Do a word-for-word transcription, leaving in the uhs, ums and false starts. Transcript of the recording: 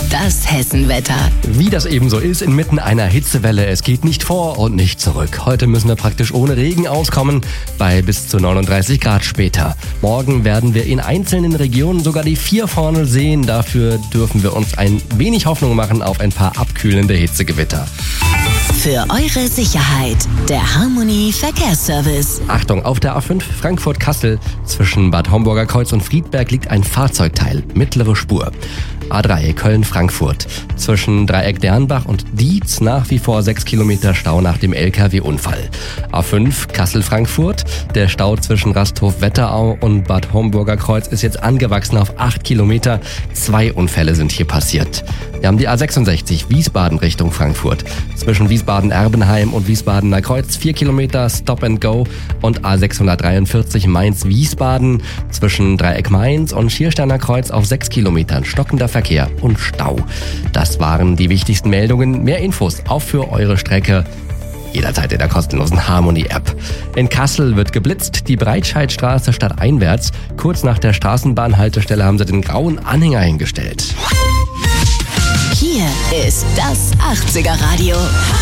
Das Hessenwetter. Wie das eben so ist, inmitten einer Hitzewelle. Es geht nicht vor und nicht zurück. Heute müssen wir praktisch ohne Regen auskommen, bei bis zu neununddreißig Grad später. Morgen werden wir in einzelnen Regionen sogar die vier vorne sehen. Dafür dürfen wir uns ein wenig Hoffnung machen auf ein paar abkühlende Hitzegewitter. Für eure Sicherheit, der Harmony Verkehrsservice. Achtung, auf der A fünf Frankfurt-Kassel zwischen Bad Homburger Kreuz und Friedberg liegt ein Fahrzeugteil, mittlere Spur. A drei Köln-Frankfurt zwischen Dreieck Dernbach und Dietz nach wie vor sechs Kilometer Stau nach dem L K W-Unfall. A fünf Kassel-Frankfurt, der Stau zwischen Rasthof-Wetterau und Bad Homburger Kreuz ist jetzt angewachsen auf acht Kilometer. Zwei Unfälle sind hier passiert. Wir haben die A sechsundsechzig Wiesbaden Richtung Frankfurt. Zwischen Wiesbaden-Erbenheim und Wiesbadener Kreuz vier Kilometer Stop and Go und A sechshundertdreiundvierzig Mainz-Wiesbaden zwischen Dreieck Mainz und Schiersteiner Kreuz auf sechs Kilometern stockender Verkehr und Stau. Das waren die wichtigsten Meldungen. Mehr Infos auch für eure Strecke jederzeit in der kostenlosen Harmony-App. In Kassel wird geblitzt, die Breitscheidstraße stadteinwärts. Kurz nach der Straßenbahnhaltestelle haben sie den grauen Anhänger hingestellt. Hier ist das achtziger Radio.